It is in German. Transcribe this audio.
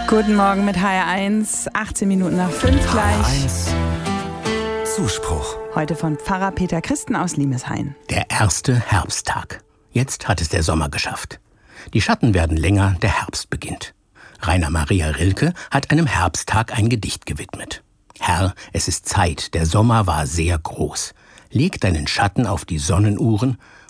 Guten Morgen mit HR1, 18 Minuten nach 5 gleich. HR1 Zuspruch. Heute von Pfarrer Peter Christen aus Limeshain. Der erste Herbsttag. Jetzt hat es der Sommer geschafft. Die Schatten werden länger, der Herbst beginnt. Rainer Maria Rilke hat einem Herbsttag ein Gedicht gewidmet. Herr, es ist Zeit, der Sommer war sehr groß. Leg deinen Schatten auf die Sonnenuhren